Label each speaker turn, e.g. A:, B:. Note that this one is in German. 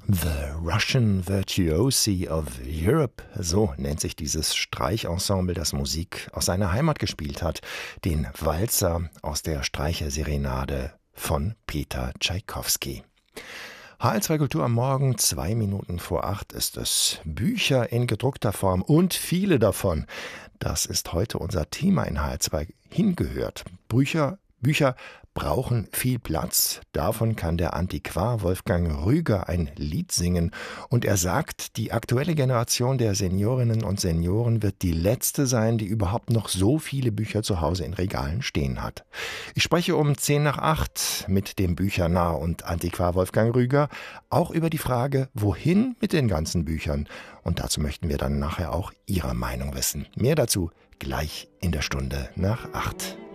A: The Russian Virtuosi of Europe, so nennt sich dieses Streichensemble, das Musik aus seiner Heimat gespielt hat, den Walzer aus der Streicherserenade von Peter Tschaikowski. HR2 Kultur am Morgen, 2 Minuten vor 8 ist es. Bücher in gedruckter Form und viele davon. Das ist heute unser Thema in HR2 hingehört. Bücher brauchen viel Platz. Davon kann der Antiquar Wolfgang Rüger ein Lied singen. Und er sagt, die aktuelle Generation der Seniorinnen und Senioren wird die letzte sein, die überhaupt noch so viele Bücher zu Hause in Regalen stehen hat. Ich spreche um 10 nach 8 mit dem Büchernarr und Antiquar Wolfgang Rüger auch über die Frage, wohin mit den ganzen Büchern. Und dazu möchten wir dann nachher auch Ihre Meinung wissen. Mehr dazu gleich in der Stunde nach 8.